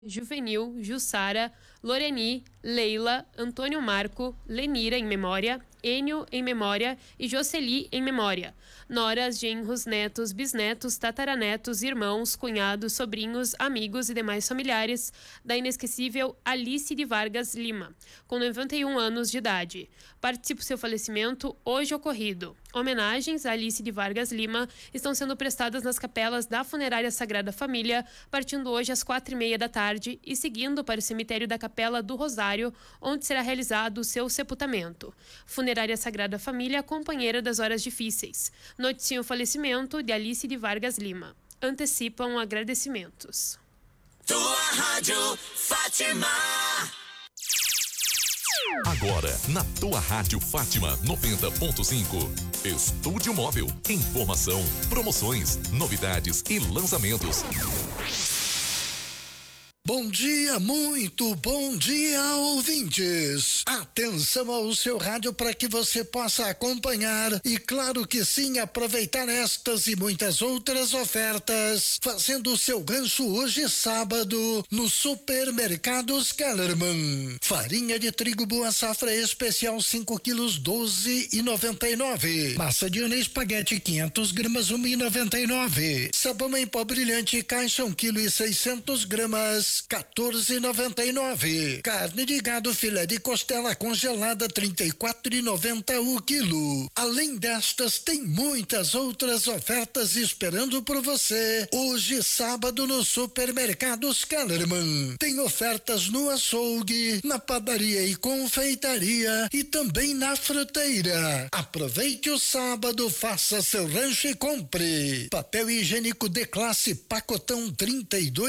Juvenil, Jussara, Loreni, Leila, Antônio Marco, Lenira em memória, Enio em memória e Jocely em memória. Noras, genros, netos, bisnetos, tataranetos, irmãos, cunhados, sobrinhos, amigos e demais familiares da inesquecível Alice de Vargas Lima, com 91 anos de idade. Participa do seu falecimento hoje ocorrido. Homenagens a Alice de Vargas Lima estão sendo prestadas nas capelas da Funerária Sagrada Família, partindo hoje às 4:30 da tarde e seguindo para o cemitério da Capela do Rosário, onde será realizado o seu sepultamento. Funerária Sagrada Família, companheira das horas difíceis. Noticiam o falecimento de Alice de Vargas Lima. Antecipam agradecimentos. Tua Rádio Fátima. Agora, na tua Rádio Fátima 90.5. Estúdio Móvel. Informação, promoções, novidades e lançamentos. Bom dia, muito bom dia, ouvintes. Atenção ao seu rádio para que você possa acompanhar e, claro que sim, aproveitar estas e muitas outras ofertas, fazendo o seu gancho hoje sábado no Supermercados Kellerman. Farinha de trigo Boa Safra especial 5 quilos 12,99. Massa de unê espaguete 500 gramas 1,99. Sabão em pó brilhante caixa 1 quilo e 600 gramas 14,99. Carne de gado filé de costela congelada 34,90 o quilo. Além destas, tem muitas outras ofertas esperando por você hoje sábado no Supermercados Kellerman. Tem ofertas no açougue, na padaria e confeitaria e também na fruteira. Aproveite o sábado, faça seu rancho e compre. Papel higiênico de classe pacotão 32